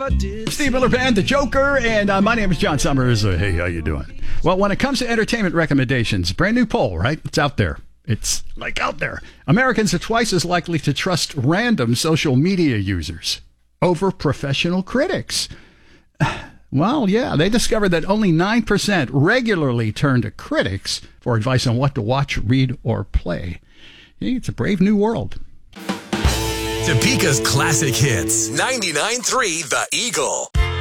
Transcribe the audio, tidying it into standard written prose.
Steve Miller Band, The Joker, and my name is John Summers. Hey, how you doing? Well, when it comes to entertainment recommendations, brand new poll, right? It's out there. It's like out there. Americans are twice as likely to trust random social media users over professional critics. Well, yeah, they discovered that only 9% regularly turn to critics for advice on what to watch, read, or play. It's a brave new world. Topeka's classic hits. 99.3 The Eagle.